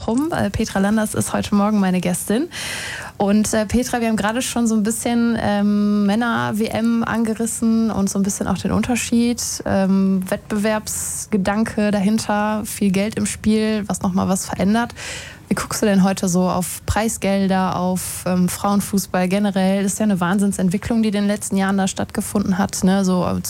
drum. Petra Landers ist heute Morgen meine Gästin. Und Petra, wir haben gerade schon so ein bisschen Männer-WM angerissen und so ein bisschen auch den Unterschied. Wettbewerbsgedanke dahinter, viel Geld im Spiel, was nochmal was verändert. Wie guckst du denn heute so auf Preisgelder, auf Frauenfußball generell? Das ist ja eine Wahnsinnsentwicklung, die in den letzten Jahren da stattgefunden hat. Ne? So